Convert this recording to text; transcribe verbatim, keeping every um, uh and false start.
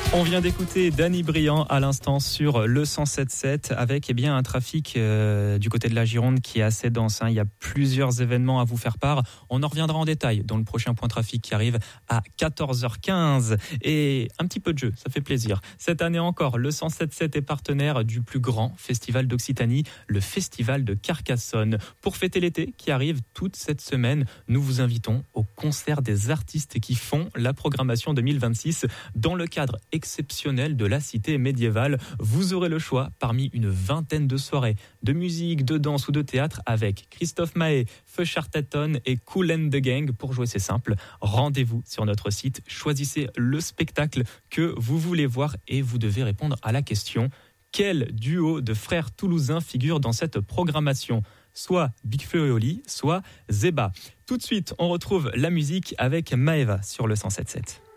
On vient d'écouter Danny Briand à l'instant sur le cent sept sept avec eh bien, un trafic euh, du côté de la Gironde qui est assez dense. Hein. Il y a plusieurs événements à vous faire part. On en reviendra en détail dans le prochain point trafic qui arrive à quatorze heures quinze. Et un petit peu de jeu, ça fait plaisir. Cette année encore, le cent sept sept est partenaire du plus grand festival d'Occitanie, le Festival de Carcassonne. Pour fêter l'été qui arrive toute cette semaine, nous vous invitons au concert des artistes qui font la programmation deux mille vingt-six dans le cadre exceptionnel de la cité médiévale. Vous aurez le choix parmi une vingtaine de soirées de musique, de danse ou de théâtre avec Christophe Mahé, Feu Chartaton et Kool and the Gang. Pour jouer, c'est simple. Rendez-vous sur notre site. Choisissez le spectacle que vous voulez voir et vous devez répondre à la question: quel duo de frères toulousains figure dans cette programmation? Soit Big Flo et Oli, soit Zeba. Tout de suite, on retrouve la musique avec Maeva sur le cent sept sept.